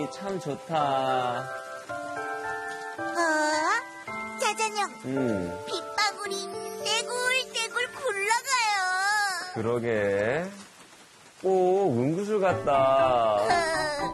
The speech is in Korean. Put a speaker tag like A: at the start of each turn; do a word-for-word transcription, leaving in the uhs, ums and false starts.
A: 참 좋다.
B: 어? 짜잔형,
A: 음,
B: 빗방울이 떼굴떼굴 굴러가요.
A: 그러게. 꼭 은구슬 같다.
B: 어,